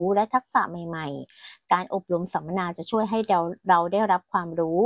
รู้และทักษะใหม่ๆการอบรมสัมมนาจะช่วยให้เราได้รับความรู้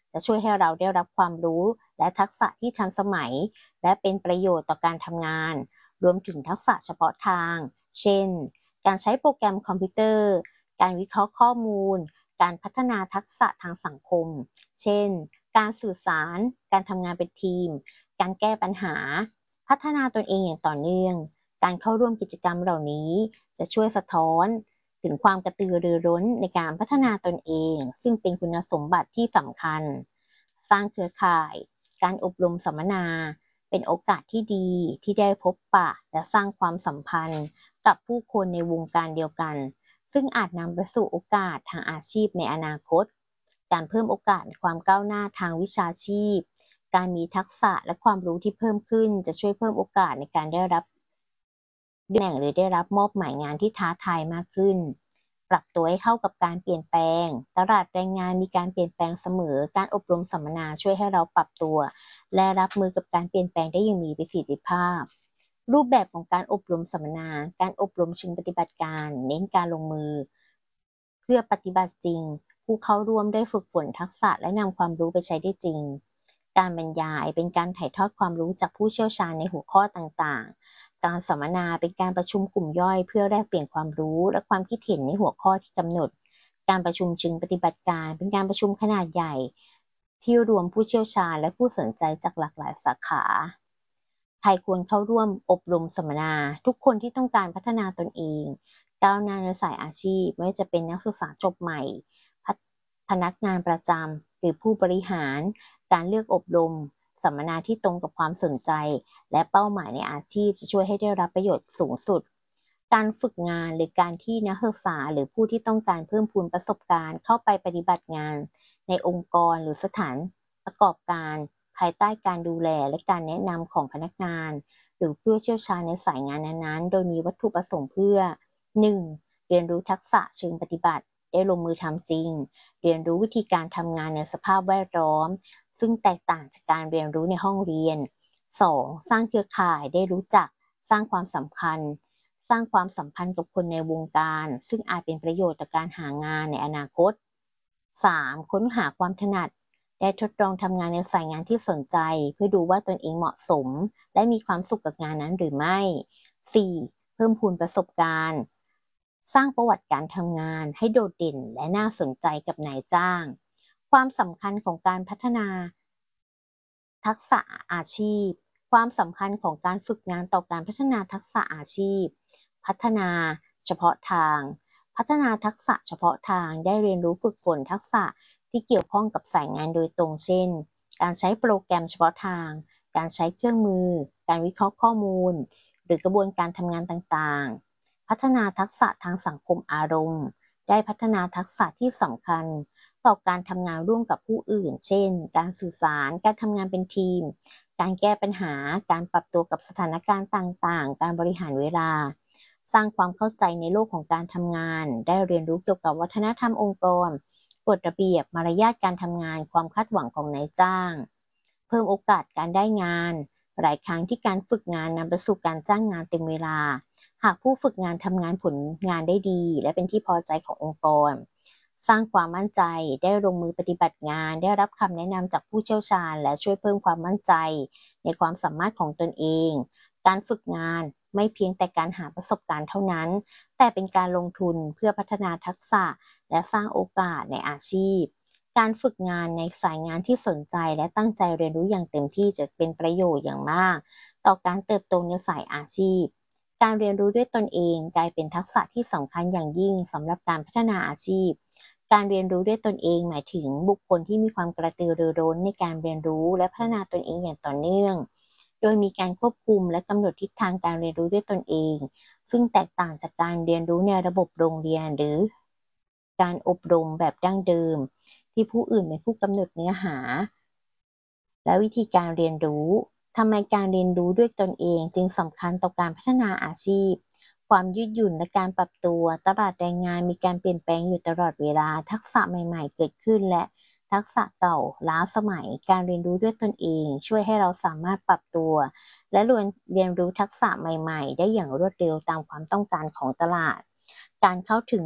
และทักษะที่ทันสมัยและเป็นประโยชน์ต่อการทำงานรวมถึงทักษะเฉพาะทางเช่นการใช้โปรแกรมคอมพิวเตอร์การวิเคราะห์ข้อมูลการพัฒนาทักษะทางสังคมเช่นการสื่อสารการทำงานเป็นทีมการแก้ปัญหาพัฒนาตนเองอย่างต่อเนื่องการเข้าร่วมกิจกรรมเหล่านี้จะช่วยสะท้อนถึงความกระตือรือร้นในการพัฒนาตนเองซึ่งเป็นคุณสมบัติที่สำคัญสร้างเครือข่ายการอบรมสัมมนาเป็นโอกาสที่ดีที่ได้พบปะและสร้างความสัมพันธ์กับผู้คนในวงการเดียวกันซึ่งอาจนำไปสู่โอกาสทางอาชีพในอนาคตการเพิ่มโอกาสความก้าวหน้าทางวิชาชีพการมีทักษะและความรู้ที่เพิ่มขึ้นจะช่วยเพิ่มโอกาสในการได้รับตำแหน่งหรือได้รับมอบหมายงานที่ท้าทายมากขึ้นปรับตัวให้เข้ากับการเปลี่ยนแปลงตลาดแรงงานมีการเปลี่ยนแปลงเสมอการอบรมสัมมนาช่วยให้เราปรับตัวและรับมือกับการเปลี่ยนแปลงได้อย่างมีประสิทธิภาพรูปแบบของการอบรมสัมมนาการอบรมเชิงปฏิบัติการเน้นการลงมือเพื่อปฏิบัติจริงผู้เข้าร่วมได้ฝึกฝนทักษะและนำความรู้ไปใช้ได้จริงการบรรยายเป็นการถ่ายทอดความรู้จากผู้เชี่ยวชาญในหัวข้อต่างๆการสัมมนาเป็นการประชุมกลุ่มย่อยเพื่อแลกเปลี่ยนความรู้และความคิดเห็นในหัวข้อที่กำหนดการประชุมเชิงปฏิบัติการเป็นการประชุมขนาดใหญ่ที่รวมผู้เชี่ยวชาญและผู้สนใจจากหลากหลายสาขาใครควรเข้าร่วมอบรมสัมมนาทุกคนที่ต้องการพัฒนาตนเองก้าวหน้าในสายอาชีพไม่ว่าจะเป็นนักศึกษาจบใหม่พนักงานประจำหรือผู้บริหารการเลือกอบรมสัมมนาที่ตรงกับความสนใจและเป้าหมายในอาชีพจะช่วยให้ได้รับประโยชน์สูงสุดการฝึกงานหรือการที่นักศึกษาหรือผู้ที่ต้องการเพิ่มพูนประสบการณ์เข้าไปปฏิบัติงานในองค์กรหรือสถานประกอบการภายใต้การดูแลและการแนะนำของพนักงานหรือผู้เชี่ยวชาญในสายงานนั้นๆโดยมีวัตถุประสงค์เพื่อ 1. เรียนรู้ทักษะเชิงปฏิบัติได้ลงมือทำจริงเรียนรู้วิธีการทำงานในสภาพแวดล้อมซึ่งแตกต่างจากการเรียนรู้ในห้องเรียน 2. สร้างเครือข่ายได้รู้จักสร้างความสัมพันธ์กับคนในวงการซึ่งอาจเป็นประโยชน์ต่อการหางานในอนาคต 3. ค้นหาความถนัดได้ทดลองทำงานในสายงานที่สนใจเพื่อดูว่าตนเองเหมาะสมและมีความสุขกับงานนั้นหรือไม่ 4. เพิ่มพูนประสบการณ์สร้างประวัติการทำงานให้โดดเด่นและน่าสนใจกับนายจ้างความสำคัญของการพัฒนาทักษะอาชีพความสำคัญของการฝึกงานต่อการพัฒนาทักษะอาชีพพัฒนาเฉพาะทางพัฒนาทักษะเฉพาะทางได้เรียนรู้ฝึกฝนทักษะที่เกี่ยวข้องกับสายงานโดยตรงเช่นการใช้โปรแกรมเฉพาะทางการใช้เครื่องมือการวิเคราะห์ข้อมูลหรือกระบวนการทำงานต่างๆพัฒนาทักษะทางสังคมอารมณ์ได้พัฒนาทักษะที่สำคัญต่อการทำงานร่วมกับผู้อื่นเช่นการสื่อสารการทำงานเป็นทีมการแก้ปัญหาการปรับตัวกับสถานการณ์ต่างๆการบริหารเวลาสร้างความเข้าใจในโลกของการทำงานได้เรียนรู้เกี่ยวกับวัฒนธรรมองค์กรกฎระเบียบมารยาทการทำงานความคาดหวังของนายจ้างเพิ่มโอกาสการได้งานหลายครั้งที่การฝึกงานนำไปสู่การจ้างงานเต็มเวลาหากผู้ฝึกงานทำงานผลงานได้ดีและเป็นที่พอใจขององค์กรสร้างความมั่นใจได้ลงมือปฏิบัติงานได้รับคำแนะนำจากผู้เชี่ยวชาญและช่วยเพิ่มความมั่นใจในความสามารถของตนเองการฝึกงานไม่เพียงแต่การหาประสบการณ์เท่านั้นแต่เป็นการลงทุนเพื่อพัฒนาทักษะและสร้างโอกาสในอาชีพการฝึกงานในสายงานที่สนใจและตั้งใจเรียนรู้อย่างเต็มที่จะเป็นประโยชน์อย่างมากต่อการเติบโตในสายอาชีพการเรียนรู้ด้วยตนเองกลายเป็นทักษะที่สำคัญอย่างยิ่งสำหรับการพัฒนาอาชีพการเรียนรู้ด้วยตนเองหมายถึงบุคคลที่มีความกระตือรือร้นในการเรียนรู้และพัฒนาตนเองอย่างต่อเนื่องโดยมีการควบคุมและกำหนดทิศทางการเรียนรู้ด้วยตนเองซึ่งแตกต่างจากการเรียนรู้ในระบบโรงเรียนหรือการอบรมแบบดั้งเดิมที่ผู้อื่นเป็นผู้กำหนดเนื้อหาและวิธีการเรียนรู้ทำไมการเรียนรู้ด้วยตนเองจึงสำคัญต่อการพัฒนาอาชีพความยืดหยุ่นและการปรับตัวตลาดแรงงานมีการเปลี่ยนแปลงอยู่ตลอดเวลาทักษะใหม่ๆเกิดขึ้นและทักษะเก่าล้าสมัยการเรียนรู้ด้วยตนเองช่วยให้เราสามารถปรับตัวและเรียนรู้ทักษะใหม่ๆได้อย่างรวดเร็วตามความต้องการของตลาดการเข้าถึง